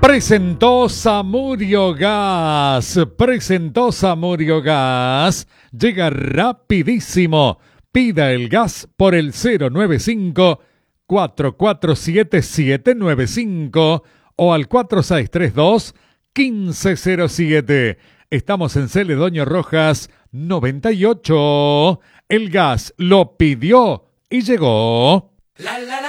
Presentó Samurio Gas. Llega rapidísimo. Pida el gas por el 095-447-795 o al 4632-1507. Estamos en Celedonio Rojas 98. El gas lo pidió y llegó. La la la.